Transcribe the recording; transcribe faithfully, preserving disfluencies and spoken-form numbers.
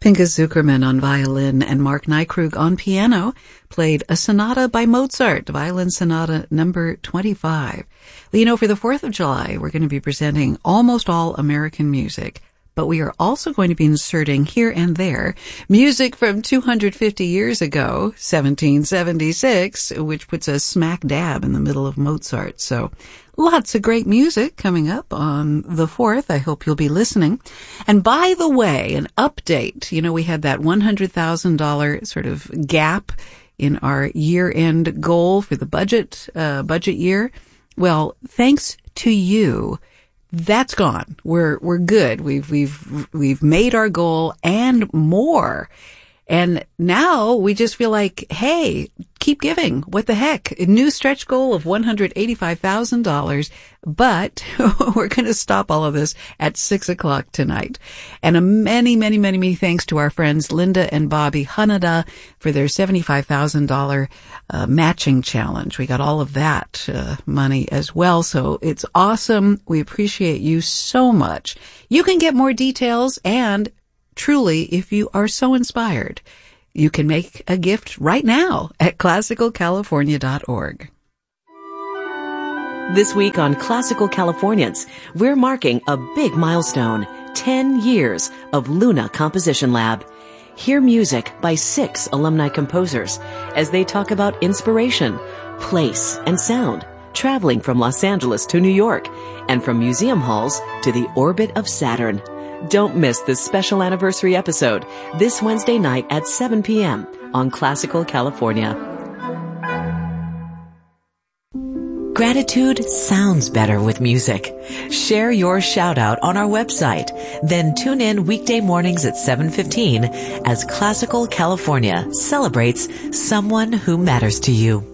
Pinchas Zukerman on violin and Mark Nykrug on piano played a sonata by Mozart, Violin Sonata number twenty-five. Well, you know, for the fourth of July, we're going to be presenting almost all American music, but we are also going to be inserting here and there music from two hundred fifty years ago, seventeen seventy-six, which puts us smack dab in the middle of Mozart. So lots of great music coming up on the fourth. I hope you'll be listening. And by the way, an update. You know, we had that one hundred thousand dollars sort of gap in our year-end goal for the budget, uh, budget year. Well, thanks to you, that's gone. We're, we're good. We've, we've, we've made our goal and more. And now we just feel like, hey, keep giving. What the heck? A new stretch goal of one hundred eighty-five thousand dollars. But we're going to stop all of this at six o'clock tonight. And a many, many, many, many thanks to our friends Linda and Bobby Hanada for their seventy-five thousand dollars uh, matching challenge. We got all of that uh, money as well. So it's awesome. We appreciate you so much. You can get more details, and truly, if you are so inspired, you can make a gift right now at classical california dot org. This week on Classical Californians, we're marking a big milestone, ten years of Luna Composition Lab. Hear music by six alumni composers as they talk about inspiration, place, and sound, traveling from Los Angeles to New York, and from museum halls to the orbit of Saturn. Don't miss this special anniversary episode this Wednesday night at seven p.m. on Classical California. Gratitude sounds better with music. Share your shout out on our website. Then tune in weekday mornings at seven fifteen as Classical California celebrates someone who matters to you.